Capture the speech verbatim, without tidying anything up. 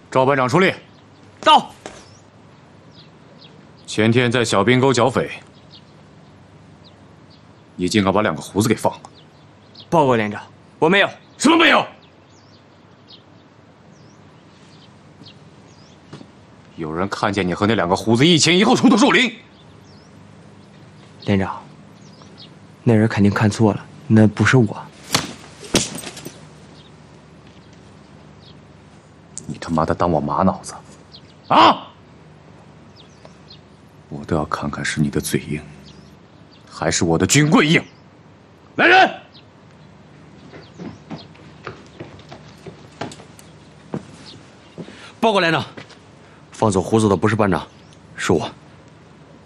赵班长出列。 到。 前天在小滨沟剿匪，你竟敢把两个胡子给放了！ 报告连长，我没有。 什么没有？有人看见你和那两个胡子一前一后冲突树林。 连长，那人肯定看错了，那不是我。 你他妈的当我马脑子啊！我都要看看是你的嘴硬，还是我的军规硬。来人！ 报告连长，放走胡子的不是班长，是我。